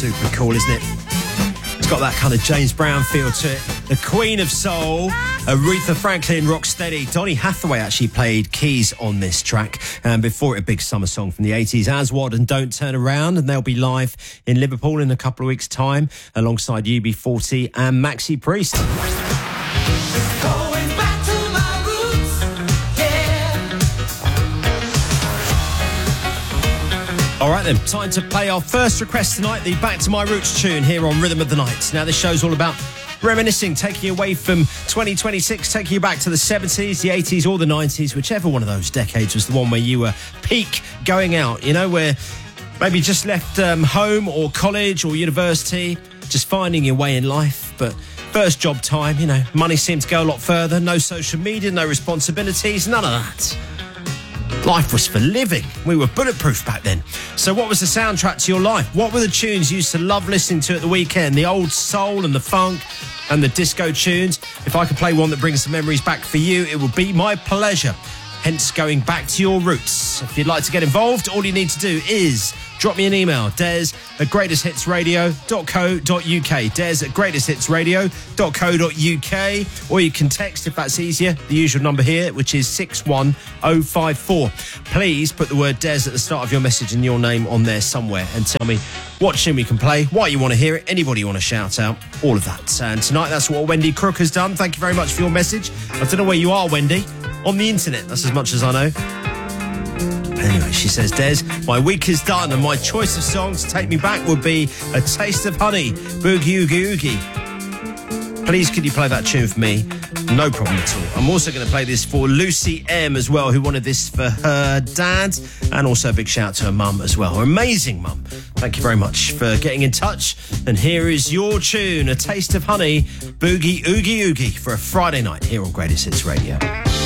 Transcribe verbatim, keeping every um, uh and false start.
super cool, isn't it? It's got that kind of James Brown feel to it. The Queen of Soul, Aretha Franklin, Rocksteady. Donny Hathaway actually played keys on this track. And before it, a big summer song from the eighties, Aswad and Don't Turn Around. And they'll be live in Liverpool in a couple of weeks' time alongside U B forty and Maxi Priest. Going back to my roots, yeah. All right then, time to play our first request tonight, the Back to My Roots tune here on Rhythm of the Night. Now this show's all about reminiscing, taking you away from twenty twenty-six, taking you back to the seventies, the eighties or the nineties, whichever one of those decades was the one where you were peak going out, you know, where maybe you just left um, home or college or university, just finding your way in life, but first job time, you know, money seemed to go a lot further, no social media, no responsibilities, none of that. Life was for living. We were bulletproof back then. So what was the soundtrack to your life? What were the tunes you used to love listening to at the weekend? The old soul and the funk and the disco tunes? If I could play one that brings the memories back for you, it would be my pleasure. Hence going back to your roots. If you'd like to get involved, all you need to do is drop me an email, des at greatest hits radio dot co dot uk, des at greatest hits radio dot co dot uk, or you can text if that's easier, the usual number here, which is six one oh five four. Please put the word Des at the start of your message and your name on there somewhere and tell me what tune we can play, why you want to hear it, anybody you want to shout out, all of that. And tonight, that's what Wendy Crook has done. Thank you very much for your message. I don't know where you are, Wendy. On the internet, that's as much as I know. Anyway, she says, Des, my week is done and my choice of songs to take me back would be A Taste of Honey, Boogie Oogie Oogie. Please, could you play that tune for me? No problem at all. I'm also going to play this for Lucy M as well, who wanted this for her dad, and also a big shout out to her mum as well. Her amazing mum. Thank you very much for getting in touch. And here is your tune, A Taste of Honey, Boogie Oogie Oogie, for a Friday night here on Greatest Hits Radio.